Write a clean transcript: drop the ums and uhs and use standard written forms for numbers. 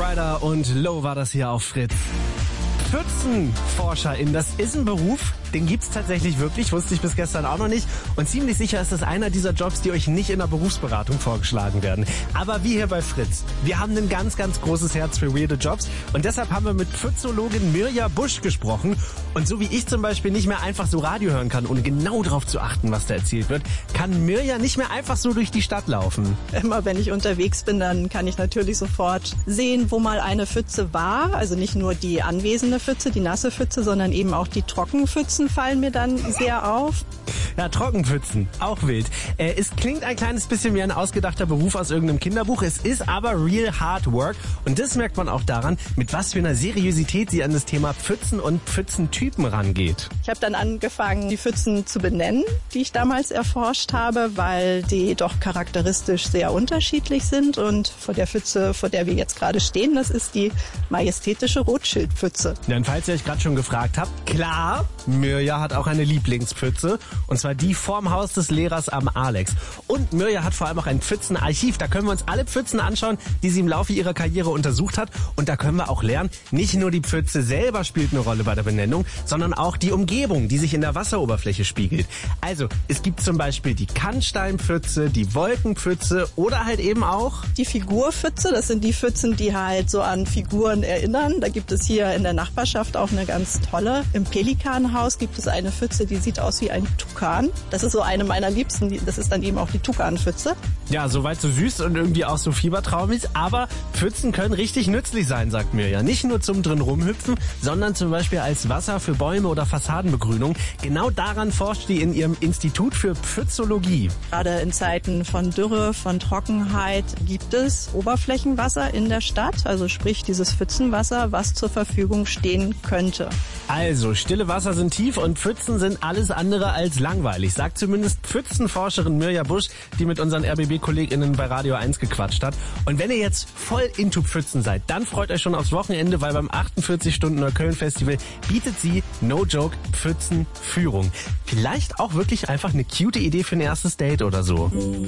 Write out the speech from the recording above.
Ryder und Low war das hier auf Fritz. PfützenforscherInnen, das ist ein Beruf, den gibt's tatsächlich wirklich, wusste ich bis gestern auch noch nicht. Und ziemlich sicher ist das einer dieser Jobs, die euch nicht in der Berufsberatung vorgeschlagen werden. Aber wie hier bei Fritz, wir haben ein ganz, ganz großes Herz für weirde Jobs. Und deshalb haben wir mit Pfützologin Mirja Busch gesprochen. Und so wie ich zum Beispiel nicht mehr einfach so Radio hören kann, ohne genau darauf zu achten, was da erzählt wird, kann Mirja nicht mehr einfach so durch die Stadt laufen. Immer wenn ich unterwegs bin, dann kann ich natürlich sofort sehen, wo mal eine Pfütze war. Also nicht nur die anwesende Pfütze, die nasse Pfütze, sondern eben auch die Trockenpfützen fallen mir dann sehr auf. Ja, Trockenpfützen, auch wild. Es klingt ein kleines bisschen wie ein ausgedachter Beruf aus irgendeinem Kinderbuch. Es ist aber real hard work. Und das merkt man auch daran, mit was für einer Seriosität sie an das Thema Pfützen und Pfützentypen rangeht. Ich habe dann angefangen, die Pfützen zu benennen, die ich damals erforscht habe, weil die doch charakteristisch sehr unterschiedlich sind. Und vor der Pfütze, vor der wir jetzt gerade stehen, das ist die majestätische Rotschildpfütze. Ja, und falls ihr euch gerade schon gefragt habt, klar, Mirja hat auch eine Lieblingspfütze. Und zwar die vorm Haus des Lehrers am Alex. Und Mirja hat vor allem auch ein Pfützenarchiv. Da können wir uns alle Pfützen anschauen, die sie im Laufe ihrer Karriere untersucht hat. Und da können wir auch lernen, nicht nur die Pfütze selber spielt eine Rolle bei der Benennung, sondern auch die Umgebung, die sich in der Wasseroberfläche spiegelt. Also, es gibt zum Beispiel die Kannsteinpfütze, die Wolkenpfütze oder halt eben auch die Figurpfütze. Das sind die Pfützen, die halt so an Figuren erinnern. Da gibt es hier in der Nachbarschaft auch eine ganz tolle. Im Pelikanhaus gibt es eine Pfütze, die sieht aus wie ein Tukan. Das ist so eine meiner Liebsten. Das ist dann eben auch die Tukanpfütze. Ja, soweit so süß und irgendwie auch so fiebertraumig. Aber Pfützen können richtig nützlich sein, sagt Mirja. Nicht nur zum drin rumhüpfen, sondern zum Beispiel als Wasser für Bäume oder Fassadenbegrünung. Genau daran forscht die in ihrem Institut für Pfützologie. Gerade in Zeiten von Dürre, von Trockenheit gibt es Oberflächenwasser in der Stadt. Also sprich dieses Pfützenwasser, was zur Verfügung stehen könnte. Also, stille Wasser sind tief und Pfützen sind alles andere als langweilig, sagt zumindest Pfützenforscherin Mirja Busch, die mit unseren RBB-KollegInnen bei Radio 1 gequatscht hat. Und wenn ihr jetzt voll into Pfützen seid, dann freut euch schon aufs Wochenende, weil beim 48-Stunden-Neukölln-Festival bietet sie, no joke, Pfützenführung. Vielleicht auch wirklich einfach eine cute Idee für ein erstes Date oder so.